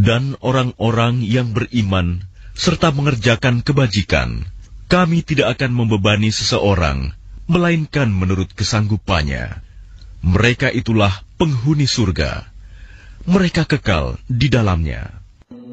Dan orang-orang yang beriman serta mengerjakan kebajikan, kami tidak akan membebani seseorang, melainkan menurut kesanggupannya. Mereka itulah penghuni surga. Mereka kekal di dalamnya.